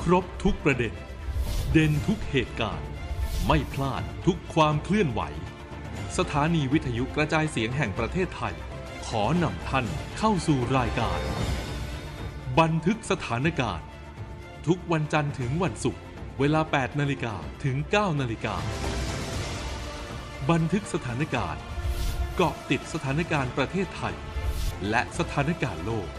ครบทุกประเด็นเด่นทุกเหตุการณ์ไม่พลาดทุกความเคลื่อนไหวสถานีวิทยุกระจายเสียงแห่งประเทศไทยขอนำท่านเข้าสู่รายการบันทึกสถานการณ์ทุกวันจันทร์ถึงวันศุกร์เวลา 8 นาฬิกาถึง 9 นาฬิกาบันทึกสถานการณ์เกาะติดสถานการณ์ประเทศไทยและสถานการณ์โลก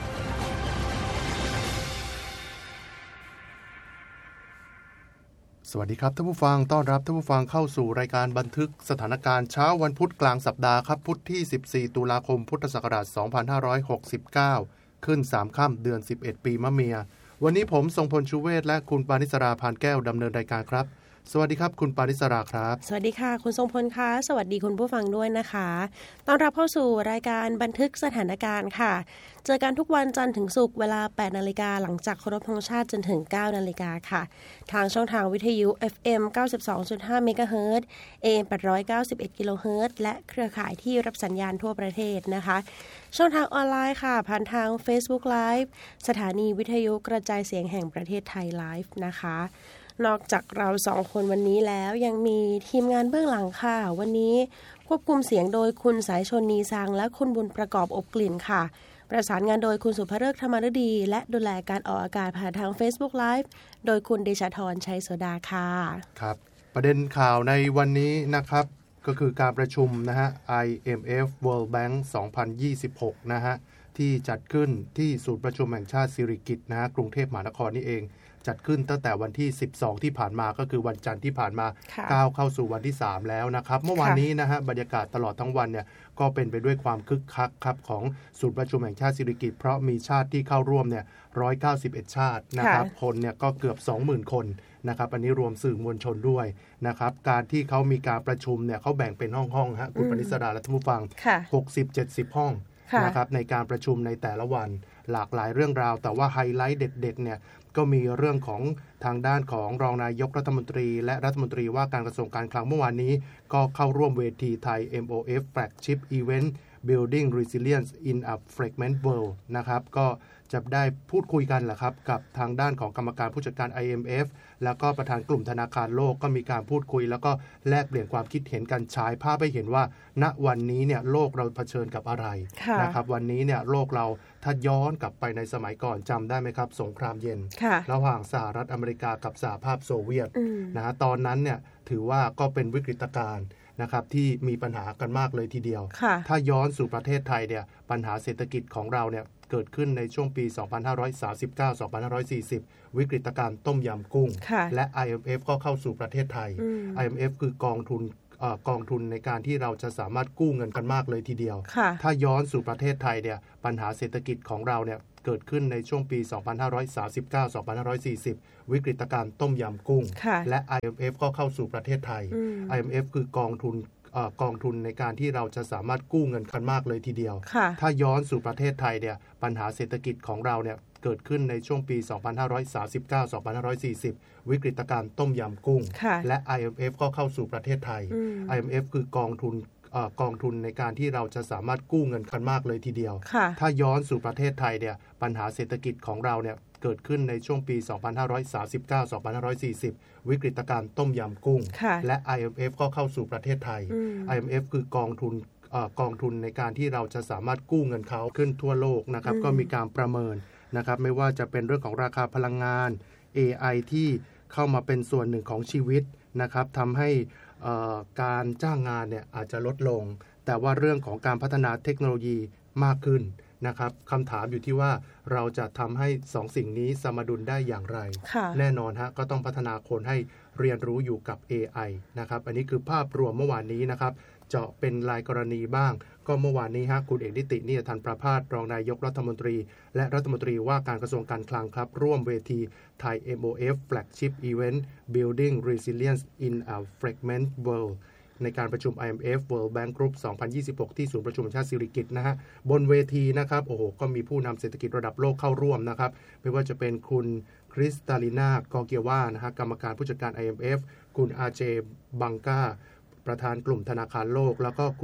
สวัสดีครับท่านผู้ฟังต้อนรับท่านผู้ฟังเข้าสู่รายการบันทึกสถานการณ์เช้าวันพุธกลางสัปดาห์ครับพุธที่14ตุลาคมพุทธศักราช2569ขึ้น3ค่ำเดือน11ปีมะเมียวันนี้ผมทรงพลชูเวศและคุณปานิสราพานแก้วดำเนินรายการครับสวัสดีครับคุณปานิสราครับสวัสดีค่ะคุณทรงพลคะสวัสดีคุณผู้ฟังด้วยนะคะต้อนรับเข้าสู่รายการบันทึกสถานการณ์ค่ะเจอกันทุกวันจันทร์ถึงศุกร์เวลา 8 นาฬิกาหลังจากเคารพธงชาติจนถึง 9 นาฬิกาค่ะทางช่องทางวิทยุ FM 92.5 เมกะเฮิรตซ์ AM 891 กิโลเฮิรตซ์และเครือข่ายที่รับสัญญาณทั่วประเทศนะคะช่องทางออนไลน์ค่ะผ่านทาง Facebook Live สถานีวิทยุกระจายเสียงแห่งประเทศไทย Live นะคะนอกจากเรา2คนวันนี้แล้วยังมีทีมงานเบื้องหลังค่ะวันนี้ควบคุมเสียงโดยคุณสายชนนีซังและคุณบุญประกอบอบกลิ่นค่ะประสานงานโดยคุณสุภฤกษ์ธรรมฤดีและดูแลการออกอากาศผ่านทาง Facebook Live โดยคุณเดชธรชัยโสดาค่ะครับประเด็นข่าวในวันนี้นะครับก็คือการประชุมนะฮะ IMF World Bank 2026นะฮะที่จัดขึ้นที่ศูนย์ประชุมแห่งชาติสิริกิติ์นะฮะกรุงเทพมหานครนี่เองจัดขึ้นตั้งแต่วันที่12ที่ผ่านมาก็คือวันจันทร์ที่ผ่านมาก้าวเข้าสู่วันที่3แล้วนะครับเมื่อวานนี้นะฮะบรรยากาศตลอดทั้งวันเนี่ยก็เป็นไปด้วยความคึกคักครับของศูนย์ประชุมแห่งชาติสิริกิติ์เพราะมีชาติที่เข้าร่วมเนี่ย191ชาตินะครับคนเนี่ยก็เกือบ 20,000 คนนะครับอันนี้รวมสื่อมวลชนด้วยนะครับการที่เขามีการประชุมเนี่ยเขาแบ่งเป็นห้องๆฮะคุณปณิสราและท่านผู้ฟัง 60-70 ห้องนะครับในการประชุมในแต่ละวันหลากหลายเรื่องราวแต่ว่าไฮไลท์เด็ดๆเนี่ยก็มีเรื่องของทางด้านของรองนายกรัฐมนตรีและรัฐมนตรีว่าการกระทรวงการคลังเมื่อวานนี้ก็เข้าร่วมเวทีไทย MOF Flagship Event Building Resilience in a Fragmented World นะครับก็จะได้พูดคุยกันแหละครับกับทางด้านของกรรมการผู้จัดการ IMF แล้วก็ประธานกลุ่มธนาคารโลกก็มีการพูดคุยแล้วก็แลกเปลี่ยนความคิดเห็นกันฉายภาพให้เห็นว่าณวันนี้เนี่ยโลกเราเผชิญกับอะไรนะครับวันนี้เนี่ยโลกเราถ้าย้อนกลับไปในสมัยก่อนจำได้ไหมครับสงครามเย็นระหว่างสหรัฐอเมริกากับสหภาพโซเวียตนะฮะตอนนั้นเนี่ยถือว่าก็เป็นวิกฤตการณ์นะครับที่มีปัญหากันมากเลยทีเดียวถ้าย้อนสู่ประเทศไทยเนี่ยปัญหาเศรษฐกิจของเราเนี่ยเกิดขึ้นในช่วงปี 2539-2540 วิกฤตการณ์ต้มยำกุ้งและ IMF ก็เข้าสู่ประเทศไทย IMF คือกองทุนในการที่เราจะสามารถกู้เงินกันมากเลยทีเดียวถ้าย้อนสู่ประเทศไทยเนี่ยปัญหาเศรษฐกิจของเราเนี่ยเกิดขึ้นในช่วงปี 2539-2540 วิกฤตการณ์ต้มยำกุ้งและ IMF ก็เข้าสู่ประเทศไทย IMF คือกองทุนในการที่เราจะสามารถกู้เงินกันมากเลยทีเดียวถ้าย้อนสู่ประเทศไทยเนี่ยปัญหาเศรษฐกิจของเราเนี่ยเกิดขึ้นในช่วงปี 2539-2540 วิกฤตการณ์ต้มยำกุ้งและ IMF ก็เข้าสู่ประเทศไทย IMF คือกองทุนในการที่เราจะสามารถกู้เงินกันมากเลยทีเดียวถ้าย้อนสู่ประเทศไทยเนี่ยปัญหาเศรษฐกิจของเราเนี่ยเกิดขึ้นในช่วงปี 2539-2540 วิกฤตการณ์ต้มยำกุ้งและ IMF ก็เข้าสู่ประเทศไทย IMF คือกองทุนในการที่เราจะสามารถกู้เงินเขาขึ้นทั่วโลกนะครับก็มีการประเมินนะครับไม่ว่าจะเป็นเรื่องของราคาพลังงาน AI ที่เข้ามาเป็นส่วนหนึ่งของชีวิตนะครับทำให้การจ้างงานเนี่ยอาจจะลดลงแต่ว่าเรื่องของการพัฒนาเทคโนโลยีมากขึ้นนะครับคำถามอยู่ที่ว่าเราจะทำให้2 สิ่งนี้สมดุลได้อย่างไรแน่นอนฮะก็ต้องพัฒนาคนให้เรียนรู้อยู่กับ AI นะครับอันนี้คือภาพรวมเมื่อวานนี้นะครับเจาะเป็นรายกรณีบ้างก็เมื่อวานนี้ฮะคุณเอกนิตินิยทันประภาสรองนายกรัฐมนตรีและรัฐมนตรีว่าการกระทรวงการคลังครับร่วมเวทีไทย MOF Flagship Event Building Resilience in a Fragmented World ในการประชุม IMF World Bank Group 2026 ที่ศูนย์ประชุมแห่งชาติสิริกิติ์นะฮะบนเวทีนะครับโอ้โหก็มีผู้นำเศรษฐกิจระดับโลกเข้าร่วมนะครับไม่ว่าจะเป็นคุณคริสตาลินากอเกียวานะฮะกรรมการผู้จัดการ IMF คุณอาเจบังกาประธานกลุ่มธนาคารโลกแล้วก็คุณ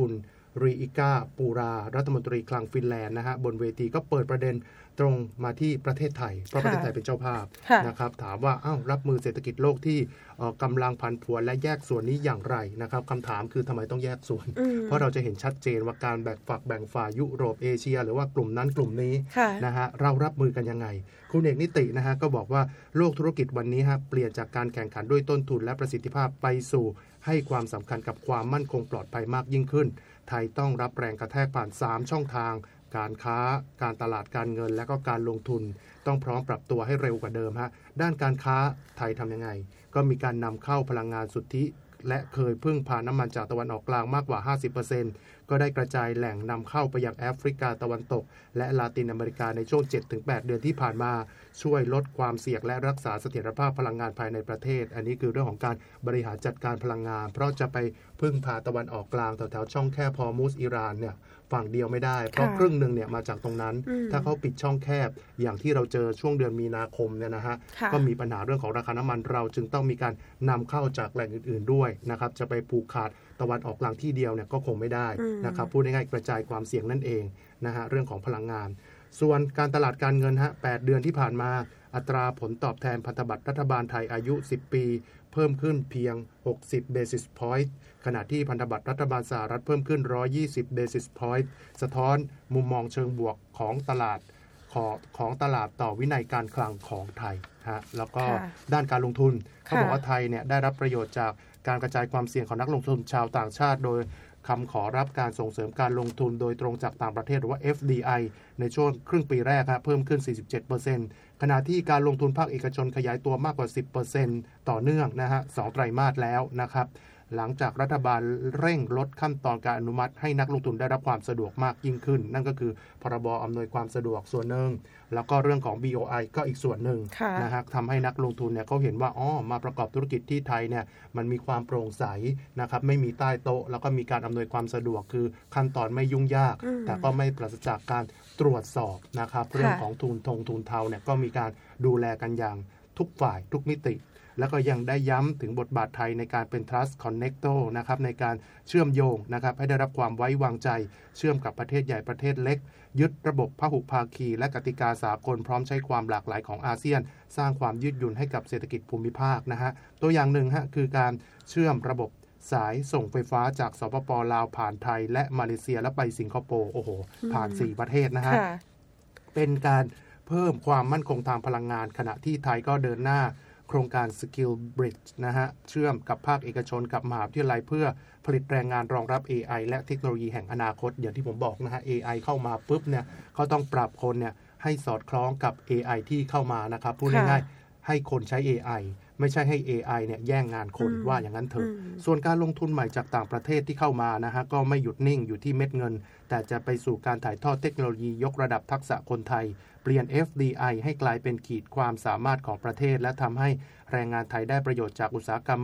รีอิกาปูรารัฐมนตรีคลังฟินแลนด์นะฮะบนเวทีก็เปิดประเด็นตรงมาที่ประเทศไทยเพราะประเทศไทยเป็นเจ้าภาพนะครับถามว่ารับมือเศรษฐกิจโลกที่กำลังผันผวนและแยกส่วนนี้อย่างไรนะครับคำถามคือทำไมต้องแยกส่วนเพราะเราจะเห็นชัดเจนว่าการแบ่งฝักแบ่งฝ่ายยุโรปเอเชียหรือว่ากลุ่มนั้นกลุ่มนี้นะฮะเรารับมือกันยังไงคุณเอกนิตินะฮะก็บอกว่าโลกธุรกิจวันนี้ฮะเปลี่ยนจากการแข่งขันด้วยต้นทุนและประสิทธิภาพไปสู่ให้ความสำคัญกับความมั่นคงปลอดภัยมากยิ่งขึ้นไทยต้องรับแรงกระแทกผ่าน3ช่องทางการค้าการตลาดการเงินและก็การลงทุนต้องพร้อมปรับตัวให้เร็วกว่าเดิมฮะด้านการค้าไทยทำยังไงก็มีการนำเข้าพลังงานสุทธิและเคยพึ่งพาน้ำมันจากตะวันออกกลางมากกว่า 50% ก็ได้กระจายแหล่งนำเข้าไปยังแอฟริกาตะวันตกและลาตินอเมริกาในช่วง 7-8 เดือนที่ผ่านมาช่วยลดความเสี่ยงและรักษาเสถียรภาพพลังงานภายในประเทศอันนี้คือเรื่องของการบริหารจัดการพลังงานเพราะจะไปพึ่งพาตะวันออกกลางแถวๆช่องแคบฮอร์มุซอิหร่านเนี่ยฝั่งเดียวไม่ได้เพราะครึ่งหนึ่งเนี่ยมาจากตรงนั้นถ้าเขาปิดช่องแคบอย่างที่เราเจอช่วงเดือนมีนาคมเนี่ยนะฮะก็มีปัญหาเรื่องของราคาน้ำมันเราจึงต้องมีการนำเข้าจากแหล่งอื่นๆด้วยนะครับจะไปผูกขาดตะวันออกกลางที่เดียวเนี่ยก็คงไม่ได้นะครับพูดง่ายๆกระจายความเสี่ยงนั่นเองนะฮะเรื่องของพลังงานส่วนการตลาดการเงินฮะ8เดือนที่ผ่านมาอัตราผลตอบแทนพันธบัตรรัฐบาลไทยอายุ10ปีเพิ่มขึ้นเพียง60 basis point ขณะที่พันธบัตรรัฐบาลสหรัฐเพิ่มขึ้น120 basis point สะท้อนมุมมองเชิงบวกของตลาดต่อวินัยการคลังของไทยฮะแล้วก็ด้านการลงทุนเขาบอกว่าไทยเนี่ยได้รับประโยชน์จากการกระจายความเสี่ยงของนักลงทุนชาวต่างชาติโดยคำขอรับการส่งเสริมการลงทุนโดยตรงจากต่างประเทศหรือว่า FDI ในช่วงครึ่งปีแรกเพิ่มขึ้น 47% ขณะที่การลงทุนภาคเอกชนขยายตัวมากกว่า 10% ต่อเนื่องนะฮะ2ไตรมาสแล้วนะครับหลังจากรัฐบาลเร่งลดขั้นตอนการอนุมัติให้นักลงทุนได้รับความสะดวกมากยิ่งขึ้นนั่นก็คือพรบอำนวยความสะดวกส่วนหนึ่งแล้วก็เรื่องของ BOI ก็อีกส่วนหนึ่งนะฮะทำให้นักลงทุนเนี่ยเขาเห็นว่ามาประกอบธุรกิจที่ไทยเนี่ยมันมีความโปร่งใสนะครับไม่มีใต้โต๊ะแล้วก็มีการอำนวยความสะดวกคือขั้นตอนไม่ยุ่งยากแต่ก็ไม่ปราศจากการตรวจสอบนะครับเรื่องของทุนเทาเนี่ยก็มีการดูแลกันอย่างทุกฝ่ายทุกมิติแล้วก็ยังได้ย้ำถึงบทบาทไทยในการเป็น Trust Connector นะครับในการเชื่อมโยงนะครับให้ได้รับความไว้วางใจเชื่อมกับประเทศใหญ่ประเทศเล็กยึดระบบพหุภาคีและกติกาสากลพร้อมใช้ความหลากหลายของอาเซียนสร้างความยืดหยุ่นให้กับเศรษฐกิจภูมิภาคนะฮะตัวอย่างหนึ่งคือการเชื่อมระบบสายส่งไฟฟ้าจากสปป.ลาวผ่านไทยและมาเลเซียและไปสิงคโปร์ผ่าน4ประเทศนะฮะเป็นการเพิ่มความมั่นคงทางพลังงานขณะที่ไทยก็เดินหน้าโครงการ Skill Bridge นะฮะเชื่อมกับภาคเอกชนกับมหาวิทยาลัยเพื่อผลิตแรงงานรองรับ AI และเทคโนโลยีแห่งอนาคตอย่างที่ผมบอกนะฮะ AI เข้ามาปุ๊บเนี่ยเขาต้องปรับคนเนี่ยให้สอดคล้องกับ AI ที่เข้ามานะครับพูดง่ายๆให้คนใช้ AI ไม่ใช่ให้ AI เนี่ยแย่งงานคนว่าอย่างนั้นเถอะส่วนการลงทุนใหม่จากต่างประเทศที่เข้ามานะฮะก็ไม่หยุดนิ่งอยู่ที่เม็ดเงินแต่จะไปสู่การถ่ายทอดเทคโนโลยียกระดับทักษะคนไทยเปลี่ยน FDI ให้กลายเป็นขีดความสามารถของประเทศและทำให้แรงงานไทยได้ประโยชน์จากอุตสาหกรรม